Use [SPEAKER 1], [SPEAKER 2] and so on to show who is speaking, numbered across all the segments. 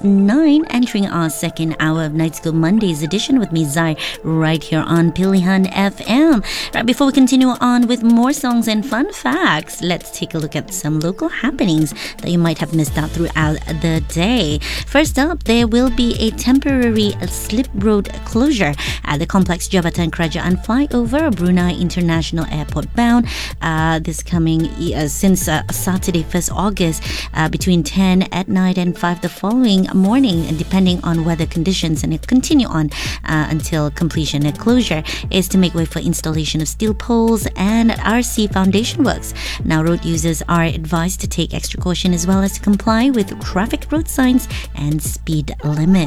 [SPEAKER 1] 9, entering our second hour of Night School Mondays edition with me, Zai, right here on Pilihan FM. Right, before we continue on with more songs and fun facts, let's take a look at some local happenings that you might have missed out throughout the day. First up, there will be a temporary slip road closure at the Complex Jabatan Kerajaan flyover, Brunei International Airport bound. This coming since Saturday, 1st August, between 10 at night and 5 the following morning, and depending on weather conditions, and it continue on until completion. The closure is to make way for installation of steel poles and RC foundation works. Now, road users are advised to take extra caution as well as to comply with traffic road signs and speed limit.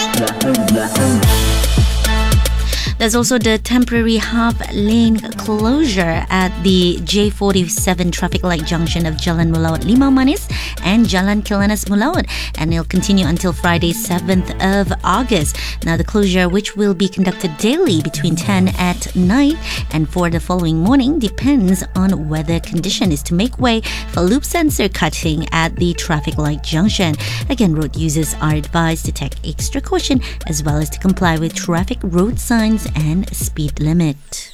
[SPEAKER 1] There's also the temporary half-lane closure at the J47 traffic light junction of Jalan Mulawat Limau Manis and Jalan Kilanas Mulawat, and it'll continue until Friday, 7th of August. Now, the closure, which will be conducted daily between 10 at night and 4 the following morning, depends on weather condition, is to make way for loop sensor cutting at the traffic light junction. Again, road users are advised to take extra caution as well as to comply with traffic road signs and speed limit.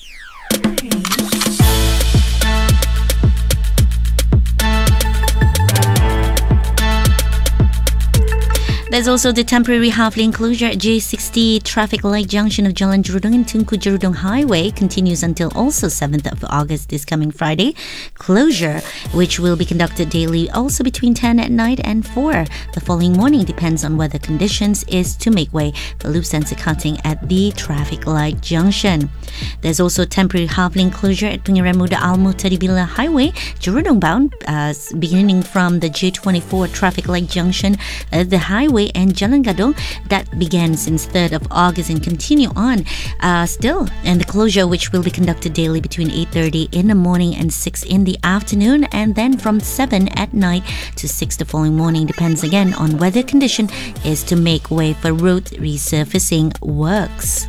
[SPEAKER 1] There's also the temporary half-lane closure at J60 traffic light junction of Jalan Jerudong and Tunku Jerudong Highway, continues until also 7th of August, this coming Friday. Closure, which will be conducted daily also between 10 at night and 4 the following morning, depends on weather conditions, is to make way for loop sensor cutting at the traffic light junction. There's also temporary half-lane closure at Pengiran Muda Al-Muhtadi Bila Highway, Jerudong bound, beginning from the J24 traffic light junction of the highway and Jalan Gadong, that began since 3rd of August and continue on still. And the closure, which will be conducted daily between 8:30 in the morning and 6 in the afternoon, and then from 7 at night to 6 the following morning, depends again on weather condition, is to make way for road resurfacing works.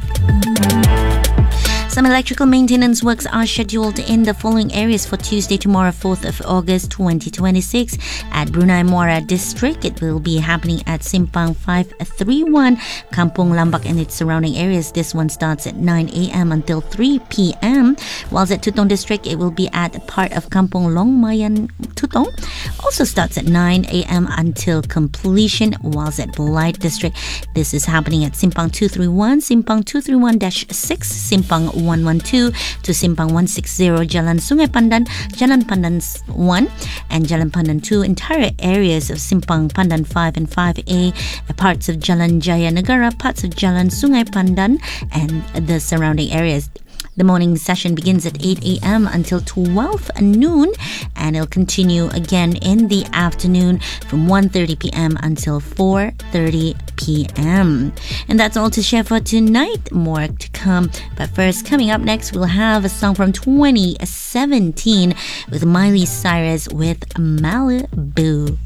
[SPEAKER 1] Some electrical maintenance works are scheduled in the following areas for Tuesday, tomorrow, 4th of August 2026. At Brunei Muara District, it will be happening at Simpang 531, Kampung Lambak and its surrounding areas. This one starts at 9 a.m. until 3 p.m. Whilst at Tutong District, it will be at part of Kampung Longmayan Tutong. Also starts at 9 a.m. until completion. Whilst at Belait District, this is happening at Simpang 231, Simpang 231-6, Simpang 112 to Simpang 160, Jalan Sungai Pandan, Jalan Pandan 1 and Jalan Pandan 2, entire areas of Simpang Pandan 5 and 5A, parts of Jalan Jaya Negara, parts of Jalan Sungai Pandan and the surrounding areas. The morning session begins at 8 a.m. until 12 noon, and it'll continue again in the afternoon from 1:30 p.m. until 4:30 p.m. And that's all to share for tonight. More to come. But first, coming up next, we'll have a song from 2017 with Miley Cyrus with Malibu.